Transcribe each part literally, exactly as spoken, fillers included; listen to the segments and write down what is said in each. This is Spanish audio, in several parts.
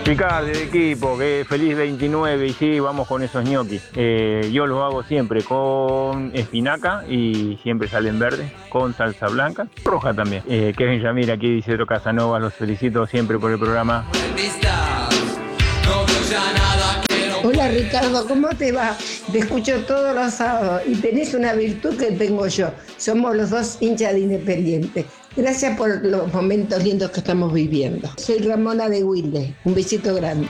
Ricardo, de equipo, que feliz veintinueve y sí, vamos con esos ñoquis. Eh, yo los hago siempre con espinaca y siempre salen verdes, con salsa blanca, roja también. Eh, Kevin Yamir, aquí dice Isidro Casanova, los felicito siempre por el programa. Hola Ricardo, ¿cómo te va? Te escucho todos los sábados y tenés una virtud que tengo yo. Somos los dos hinchas de Independiente. Gracias por los momentos lindos que estamos viviendo. Soy Ramona de Wilde. Un besito grande.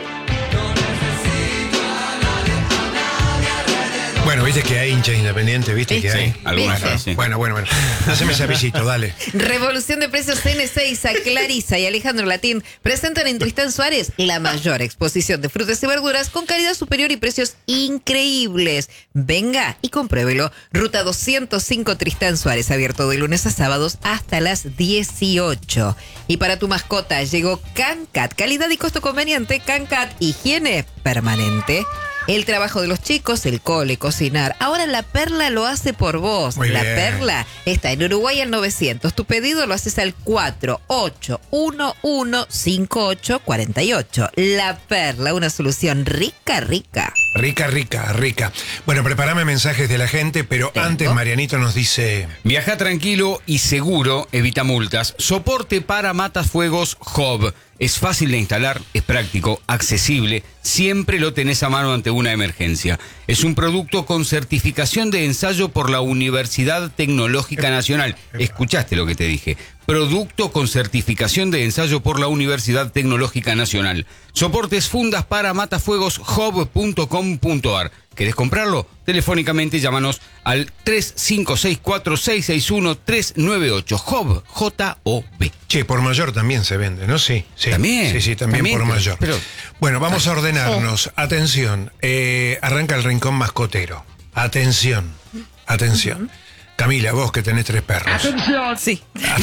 Bueno, viste que hay hinchas independientes, viste que hay. Sí, algunas veces, sí. Bueno, bueno, bueno. Haceme ese avisito, dale. Revolución de Precios N seis, a Clarisa y Alejandro Latín presentan en Tristán Suárez la mayor exposición de frutas y verduras con calidad superior y precios increíbles. Venga y compruébelo. Ruta doscientos cinco Tristán Suárez, abierto de lunes a sábados hasta las dieciocho. Y para tu mascota llegó CanCat, calidad y costo conveniente. CanCat, higiene permanente. El trabajo de los chicos, el cole, cocinar. Ahora La Perla lo hace por vos. Muy La bien. Perla está en Uruguay al novecientos. Tu pedido lo haces al cuatro ocho uno uno cinco ocho cuatro ocho. La Perla, una solución rica, rica. Rica, rica, rica. Bueno, prepárame mensajes de la gente, pero Tengo. antes Marianito nos dice... Viaja tranquilo y seguro, evita multas. Soporte para matafuegos Job. Es fácil de instalar, es práctico, accesible, siempre lo tenés a mano ante una emergencia. Es un producto con certificación de ensayo por la Universidad Tecnológica Nacional. ¿Escuchaste lo que te dije? Producto con certificación de ensayo por la Universidad Tecnológica Nacional. Soportes fundas para matafuegos job punto com punto ar. ¿Querés comprarlo? Telefónicamente llámanos al tres cinco seis cuatro seis seis uno tres nueve ocho. Job, J O B. Che, por mayor también se vende, ¿no? Sí, sí. También. Sí, sí, también, También, por pero- mayor. pero- Bueno, vamos a ordenarnos. Atención, eh, arranca el rincón mascotero. Atención, atención. Camila, vos que tenés tres perros. Sí.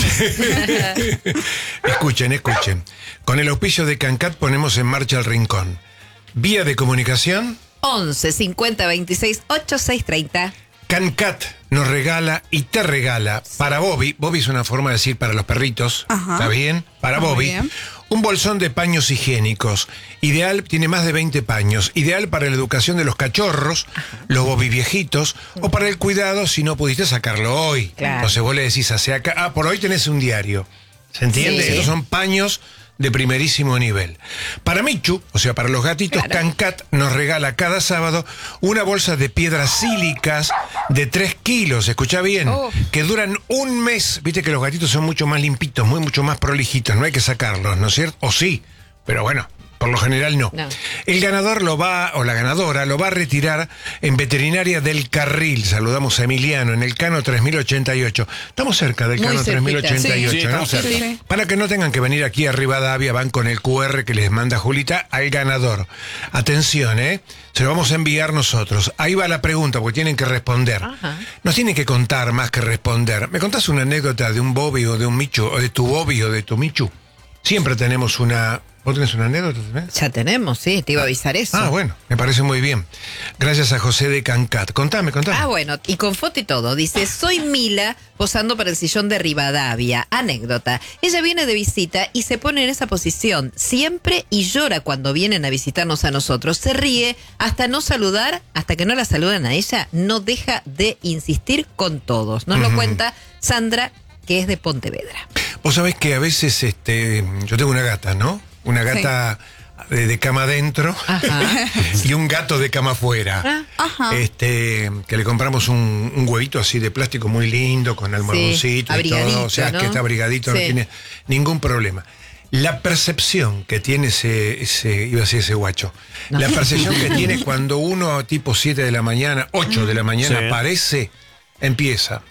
Escuchen, escuchen. Con el auspicio de CanCat ponemos en marcha el rincón. Vía de comunicación, once cincuenta veintiséis ochenta y seis treinta. CanCat nos regala y te regala para Bobby. Bobby es una forma de decir para los perritos. Ajá. ¿Está bien? Para Ah, muy Bobby. bien. Un bolsón de paños higiénicos. Ideal, tiene más de veinte paños. Ideal para la educación de los cachorros, los Bobby viejitos, o para el cuidado si no pudiste sacarlo hoy. Claro. Entonces vos le decís hacia acá, ah, por hoy tenés un diario. ¿Se entiende? Sí. Estos son paños de primerísimo nivel. Para Michu, o sea, para los gatitos, Claro. CanCat nos regala cada sábado una bolsa de piedras sílicas de tres kilos, escucha bien, Oh. que duran un mes. Viste que los gatitos son mucho más limpitos, muy mucho más prolijitos, no hay que sacarlos, ¿no es cierto? O sí, pero bueno, por lo general no. No. El ganador lo va, o la ganadora, lo va a retirar en Veterinaria del Carril. Saludamos a Emiliano, en el Cano tres mil ochenta y ocho. Estamos cerca del Muy Cano tres mil ochenta y ocho, cerquita. Sí, ¿no? estamos cerca. Sí, sí. Para que no tengan que venir aquí a Rivadavia, van con el Q R que les manda Julita al ganador. Atención, ¿eh? Se lo vamos a enviar nosotros. Ahí va la pregunta, porque tienen que responder. Ajá. Nos tienen que contar más que responder. ¿Me contás una anécdota de un Bobby o de un Michu, o de tu Bobby o de tu Michu? Siempre tenemos una... ¿Vos tenés una anécdota también? Ya tenemos, sí, te iba a avisar eso. Ah, bueno, me parece muy bien. Gracias a José de CanCat. Contame, contame. Ah, bueno, y con foto y todo. Dice, soy Mila posando para el sillón de Rivadavia. Anécdota. Ella viene de visita y se pone en esa posición siempre y llora cuando vienen a visitarnos a nosotros. Se ríe hasta no saludar, hasta que no la saludan a ella. No deja de insistir con todos. Nos lo Ujú. cuenta Sandra, que es de Pontevedra. Vos sabés que a veces este, yo tengo una gata, ¿no? Una gata de, de cama adentro Ajá. y un gato de cama afuera. Ah, Ajá. Este, que le compramos un, un huevito así de plástico muy lindo, con almohadoncito y abrigadito, todo. O sea, ¿no? que está abrigadito, no Sí. tiene ningún problema. La percepción que tiene ese, ese iba a decir ese guacho, No. la percepción que tiene cuando uno tipo siete de la mañana, ocho de la mañana Sí. aparece, empieza.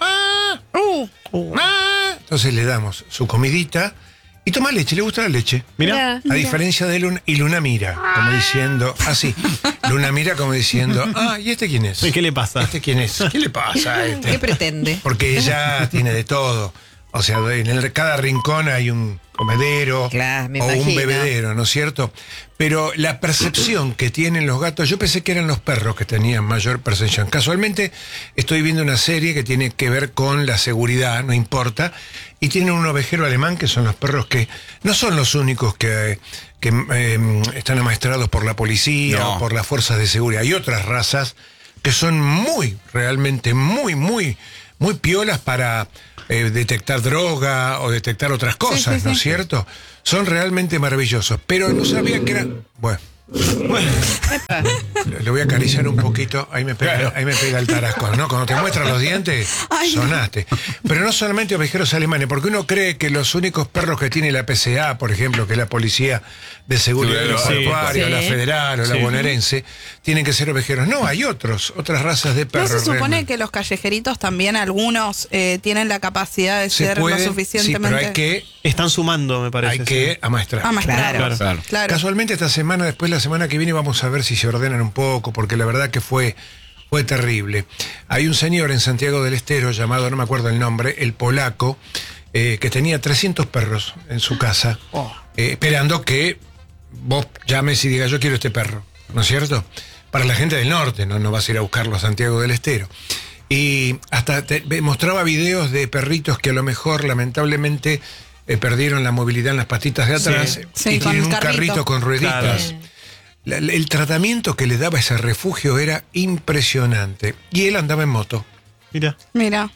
Uh, Ah, Entonces le damos su comidita y toma leche, le gusta la leche. Mira. A diferencia de Luna, y Luna mira, como diciendo, así. Luna mira como diciendo, ah, ¿y este quién es? ¿Y qué le pasa? ¿Este quién es? ¿Qué le pasa a este? ¿Qué pretende? Porque ella tiene de todo. O sea, en el- cada rincón hay un comedero Claro, me o un imagino. bebedero, ¿no es cierto? Pero la percepción que tienen los gatos, yo pensé que eran los perros que tenían mayor percepción. Casualmente estoy viendo una serie que tiene que ver con la seguridad, no importa, y tienen un ovejero alemán que son los perros que no son los únicos que, que eh, están amaestrados por la policía No. o por las fuerzas de seguridad. Hay otras razas que son muy, realmente muy, muy, muy piolas para eh, detectar droga o detectar otras cosas, Sí, sí, ¿no sí. es cierto? Son realmente maravillosos, pero no sabía que era... Bueno. Le voy a acariciar un poquito, ahí me pega, Claro. ahí me pega el tarasco, ¿no? Cuando te muestran los dientes, Ay, no. sonaste. Pero no solamente ovejeros alemanes, porque uno cree que los únicos perros que tiene la P C A, por ejemplo, que es la Policía de Seguridad Sí, Agropecuaria, sí. la Federal o la Sí. bonaerense, tienen que ser ovejeros. No, hay otros, otras razas de ¿No perros. se supone realmente. que los callejeritos también, algunos, eh, tienen la capacidad de Se ser puede, lo sí, suficientemente pero hay que, Están sumando, me parece. hay sí. que amaestrar. amaestrados? Claro. Claro. Claro. Casualmente esta semana, después la semana que viene, vamos a ver si se ordenan un poco, porque la verdad que fue, fue terrible. Hay un señor en Santiago del Estero llamado, no me acuerdo el nombre, el polaco, eh, que tenía trescientos perros en su casa, Oh. eh, esperando que vos llames y digas, yo quiero este perro, ¿no es cierto? Para la gente del norte, no, no vas a ir a buscarlo a Santiago del Estero. Y hasta te- ve- mostraba videos de perritos que a lo mejor, lamentablemente, eh, perdieron la movilidad en las patitas de atrás Sí, y con tienen un carrito. carrito con rueditas. Claro. La- la- el tratamiento que le daba ese refugio era impresionante. Y él andaba en moto. Mira. Mira.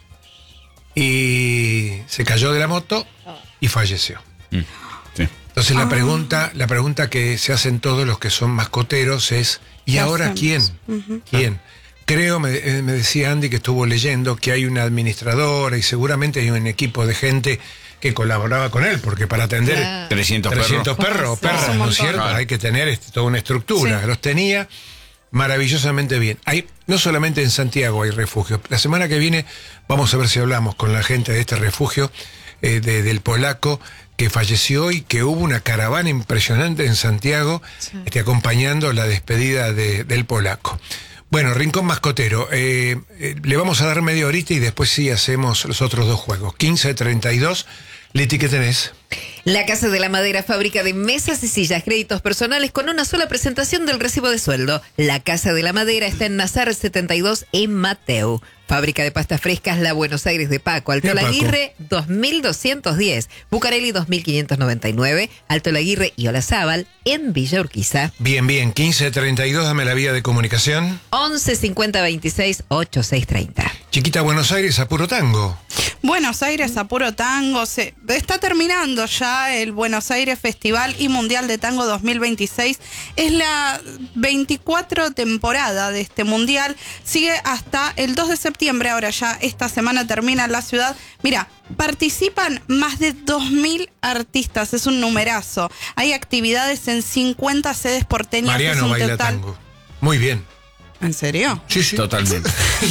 Y se cayó de la moto y falleció. Mm, sí. Entonces Ah. la pregunta, la pregunta que se hacen todos los que son mascoteros es, ¿y ¿Qué ahora hacemos? quién? Ujú. ¿Quién? Creo, me, eh, me decía Andy que estuvo leyendo que hay una administradora y seguramente hay un equipo de gente que colaboraba con él, porque para atender Claro. trescientos, trescientos perros. perros o Sí, perras, es un ¿no es montón. cierto? Claro. Hay que tener este, toda una estructura. Sí. Los tenía maravillosamente bien. Hay, no solamente en Santiago hay refugio. La semana que viene vamos a ver si hablamos con la gente de este refugio, eh, de- del polaco que falleció y que hubo una caravana impresionante en Santiago este, acompañando la despedida de- del polaco. Bueno, Rincón Mascotero, eh, eh, le vamos a dar media horita y después sí hacemos los otros dos juegos. quince treinta y dos. Leti, ¿qué tenés? La Casa de la Madera, fábrica de mesas y sillas, créditos personales con una sola presentación del recibo de sueldo. La Casa de la Madera está en Nazar setenta y dos en Mateu. Fábrica de pastas frescas La Buenos Aires de Paco, Alto Mira, Paco. Laguirre dos mil doscientos diez, Bucareli dos mil quinientos noventa y nueve, Alto Laguirre y Olazábal en Villa Urquiza. Bien, bien, quince treinta y dos, dame la vía de comunicación. once cincuenta veintiséis ochenta y seis treinta. Chiquita Buenos Aires, a puro tango. Buenos Aires a puro tango. Se, está terminando ya el Buenos Aires Festival y Mundial de Tango dos mil veintiséis. Es la veinticuatro temporada de este mundial. Sigue hasta el dos de septiembre. Ahora ya esta semana termina en la ciudad. Mira, participan más de dos mil artistas. Es un numerazo. Hay actividades en cincuenta sedes porteñas. Mariano es un baila total. tango. Muy bien. ¿En serio? Sí, sí. Totalmente.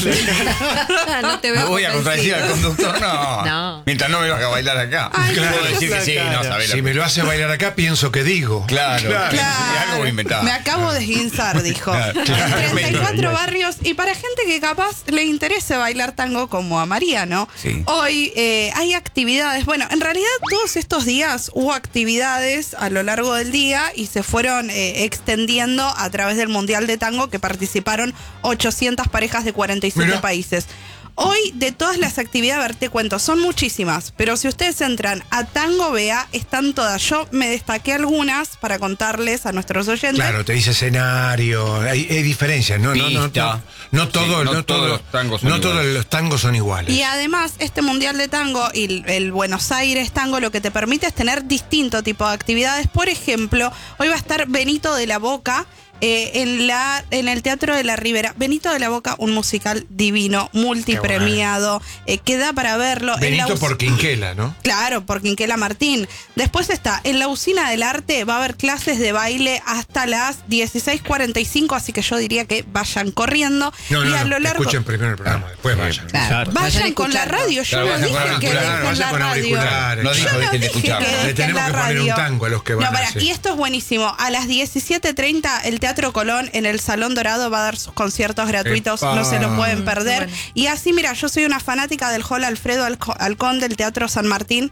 No te ¿Me veo voy a contradecir al conductor? No. No. Mientras no me lo haga bailar acá. Ay, Puedo claro. decir que sí, Claro. no sabés Si lo me lo hace bailar acá, pienso que digo. Claro. Claro. Sí, algo voy a inventar. Me acabo de esguinzar, dijo. Claro. En treinta y cuatro barrios. Y para gente que capaz le interese bailar tango como a Mariano, Sí. hoy eh, hay actividades. Bueno, en realidad todos estos días hubo actividades a lo largo del día y se fueron eh, extendiendo a través del Mundial de Tango, que participaron ochocientas parejas de cuarenta y siete Mirá. países. Hoy, de todas las actividades, a ver, te cuento, son muchísimas, pero si ustedes entran a Tango B A, están todas. Yo me destaqué algunas para contarles a nuestros oyentes. Claro, te dice escenario, hay, hay diferencias, no, no, no, Pista. no, no todo, Sí, no no, todos todo- los tangos son no todos iguales. los tangos son iguales. Y además, este Mundial de Tango y el, el Buenos Aires Tango lo que te permite es tener distinto tipo de actividades. Por ejemplo, hoy va a estar Benito de la Boca eh, en, la, en el Teatro de la Ribera. Benito de la Boca, un musical divino, multipremiado, eh, que da para verlo. En la Benito us- por Quinquela, ¿no? Claro, por Quinquela Martín. Después está, en la Usina del Arte va a haber clases de baile hasta las dieciséis cuarenta y cinco, así que yo diría que vayan corriendo. No, y no, a no, lo largo... escuchen primero el programa, después vayan. Claro. Vayan con la escuchando. radio, yo Claro, no vayan con dije que auriculares, dejen vayan la con radio. auriculares. No Yo dijo no dejen de dije escuchar. que Le dejen tenemos la que poner un radio. tango a los que van No, a para, hacer. y esto es buenísimo. A las diecisiete treinta el Teatro Colón en el Salón Dorado va a dar sus conciertos gratuitos, Epa. no se lo pueden perder. Bueno. Y así, mira, yo soy una fanática del Hall Alfredo Alco- Halcón del Teatro San Martín.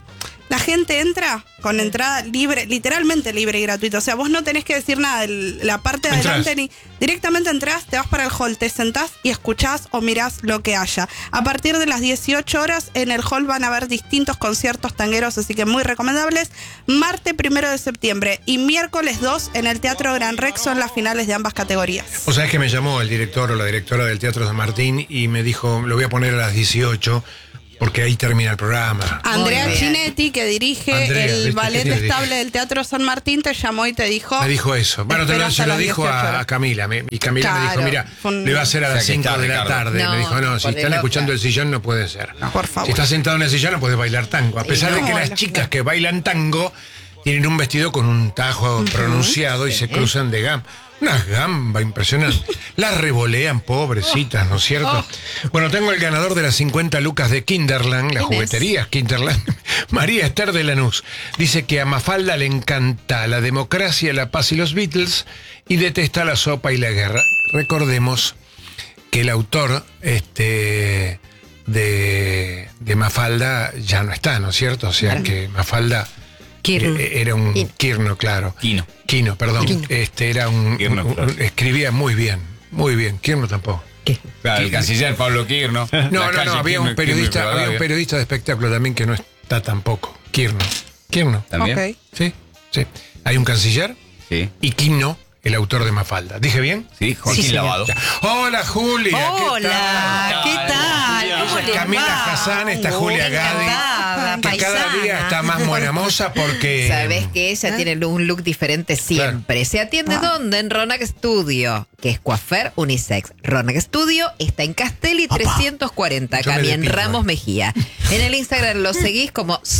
La gente entra con entrada libre, literalmente libre y gratuita. O sea, vos no tenés que decir nada. El, la parte de Entrás. adelante, ni directamente entrás, te vas para el hall, te sentás y escuchás o mirás lo que haya. A partir de las dieciocho horas en el hall van a haber distintos conciertos tangueros, así que muy recomendables. Martes primero de septiembre y miércoles dos en el Teatro Gran Rex son las finales de ambas categorías. O sea, es que me llamó el director o la directora del Teatro San Martín y me dijo, lo voy a poner a las dieciocho porque ahí termina el programa. Andrea Muy bien. Chinetti, que dirige Andrea, el ¿viste? ballet ¿Qué te estable dije? del Teatro San Martín, te llamó y te dijo... Me dijo eso. Bueno, te lo, Espera se hasta lo las dijo dieciocho a, horas. a Camila. me- y Camila me Claro, dijo, mira, fue un- lo iba a hacer a O sea, las que cinco está, de la Ricardo. tarde. No, me dijo, no, si ponele están otra. escuchando el sillón no puede ser. Por favor. Si estás sentado en el sillón no puedes bailar tango. A pesar de no, que las lo- chicas que bailan tango tienen un vestido con un tajo pronunciado y se cruzan de gamba. Unas gambas impresionantes. Las revolean, pobrecitas, ¿no es cierto? Bueno, tengo el ganador de las cincuenta lucas de Kinderland, las ¿Quién es? jugueterías Kinderland. María Esther de Lanús. Dice que a Mafalda le encanta la democracia, la paz y los Beatles y detesta la sopa y la guerra. Recordemos que el autor este, de, de Mafalda ya no está, ¿no es cierto? O sea que Mafalda Quirno. eh, era un Quino. Quirno, claro. Quino. Quino, perdón. Este era un, Quirno, un- claro. un- escribía muy bien, muy bien. Quirno tampoco. Claro, el canciller Pablo Quirno. No, La no, calle no, había Quirno, un periodista, Quirno y había un Rivadavia. periodista de espectáculo también que no está tampoco. Quirno. Quirno. ¿También? Ok. Sí, sí. Hay un canciller Sí. y Quino, el autor de Mafalda. ¿Dije bien? Sí, Joaquín Sí, señor. Lavado. Hola, Julia. Hola, ¿qué tal? ¿Cómo le Camila va? Hassan, está Julia Gadi, Encantada, que cada paisana. día está más monamosa porque... Sabes que ella tiene un look diferente siempre. Se atiende ¿dónde? En Ronac Studio, que es coafer unisex. Ronac Studio está en Castelli trescientos cuarenta, Yo me acá en despito, Ramos eh. Mejía. En el Instagram lo seguís como Ay, a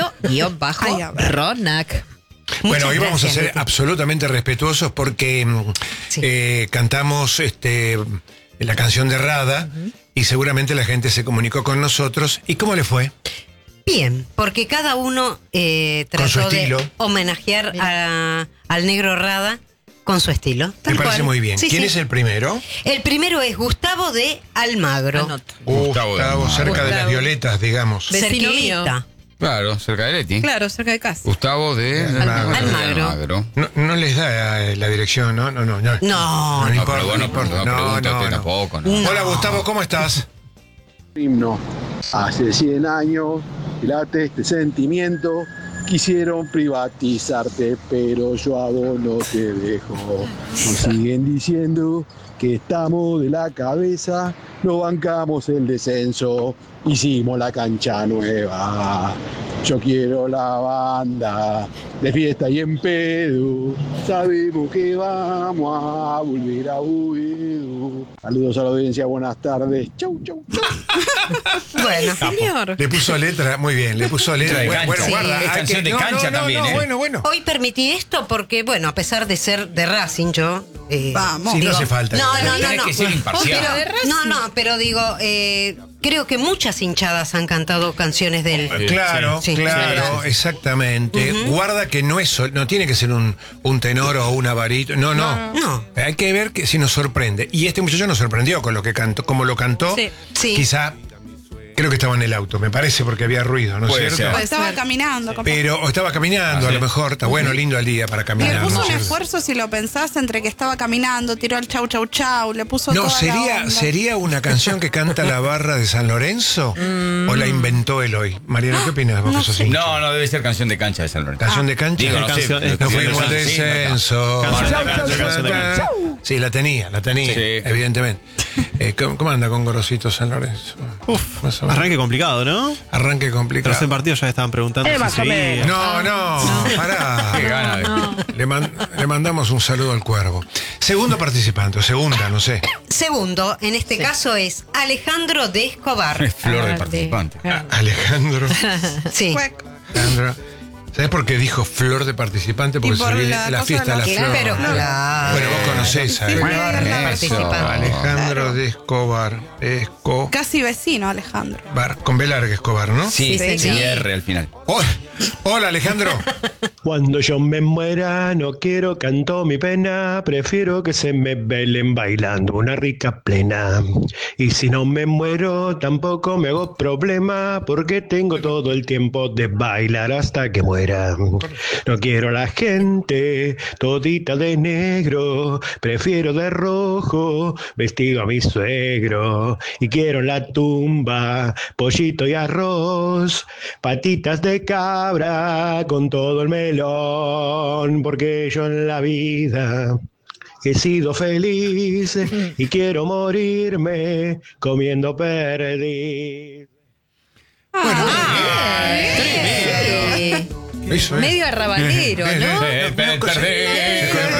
studio-ronac. ver. Bueno, Muchas hoy vamos a gracias, ser Leti. absolutamente respetuosos porque mm, Sí. eh, cantamos este, la canción de Rada y seguramente la gente se comunicó con nosotros. ¿Y cómo le fue? Bien, porque cada uno eh, Con su trató de estilo. homenajear a- al negro Rada con su estilo. Me Tal parece cual. muy bien. Sí, ¿Quién sí. es el primero? El primero es Gustavo de Almagro. Anoto. Gustavo de Almagro. cerca de las Gustavo. violetas, digamos. Vecino Cerquita. Claro, cerca de Leti. Claro, cerca de casa. Gustavo de Almagro. Almagro. No, no les da eh, la dirección, ¿no? No, no, no. No, no, no, importa, pero bueno, no importa. no No, pregúntate no, no. tampoco, ¿no? No. Hola, Gustavo, ¿cómo estás? Himno. Hace cien años que late este sentimiento. Quisieron privatizarte, pero yo a vos no te dejo. Nos siguen diciendo que estamos de la cabeza, no bancamos el descenso, hicimos la cancha nueva. Yo quiero la banda de fiesta y en pedo. Sabemos que vamos a volver a Uedo. Saludos a la audiencia, buenas tardes. Chau, chau, chau. Bueno, Señor. Le puso letra, muy bien, le puso letra. De Bueno, cancha. bueno, Sí. guarda. Es hay canción de no, cancha no, no, también, no, ¿eh? Bueno, bueno. hoy permití esto porque, bueno, a pesar de ser de Racing, yo... eh, Vamos. Sí, no hace falta. No, no, no, Tenés no. que ser imparcial. Pero- no, no, pero digo, eh, creo que muchas hinchadas han cantado canciones de él. Claro, Sí, sí, claro, sí. exactamente. Guarda que no es sol- no tiene que ser un, un tenor o una varito. No, no, No. Hay que ver que si nos sorprende. Y este muchacho nos sorprendió con lo que cantó, como lo cantó. Sí. Sí. Quizá, creo que estaba en el auto, me parece, porque había ruido, ¿no es Puede cierto? ser. O Puede estaba ser. caminando. capaz. Pero o estaba caminando, Ah, a lo sí. mejor. Está bueno, lindo el día para Le caminar. puso ¿no? un Sí. esfuerzo, si lo pensás, entre que estaba caminando, tiró el chau chau chau, le puso No, toda la sería, onda. ¿sería una canción que canta la barra de San Lorenzo? ¿O la inventó él hoy? Mariano, ¿qué opinas vos No que sos sé. hincha? No, no, debe ser canción de cancha de San Lorenzo. ¿Canción de cancha? Digo, no sé. Canción- pero es Nos canción de fuimos al cancha, sí, descenso. Canción de cancha, canción de cancha. Sí, la tenía, la tenía, Sí. evidentemente. Eh, ¿cómo, cómo anda con Gorosito San Lorenzo? Uf, Más o menos. arranque complicado, ¿no? Arranque complicado. Tras el partido ya estaban preguntando si seguía. No, no, pará. Qué gana de- Le, man- le mandamos un saludo al cuervo. Segundo participante, o segunda, no sé. Segundo, en este caso, es Alejandro de Escobar. Es flor de Ah, participante. de- Alejandro. Sí. Fue- Alejandro. ¿Sabes por qué dijo flor de participante? Porque Y por se viene la la, cosa fiesta de de la la- flor. Pero claro. Bueno, vos conocés a Sí, él. flor de Eso. participante. Alejandro de Escobar. Escobar. Casi vecino, Alejandro. Con B larga Escobar, ¿no? Sí, Sí, sí, señor. R al final. Hola, hola, Alejandro. Cuando yo me muera, no quiero canto mi pena, prefiero que se me velen bailando una rica plena. Y si no me muero, tampoco me hago problema, porque tengo todo el tiempo de bailar hasta que muera. No quiero a la gente todita de negro, prefiero de rojo, vestido a mi suegro. Y quiero en la tumba pollito y arroz, patitas de cabra con todo el melón, porque yo en la vida he sido feliz y quiero morirme comiendo perdiz. Eso es. Medio arrabalero, ¿no? Eh,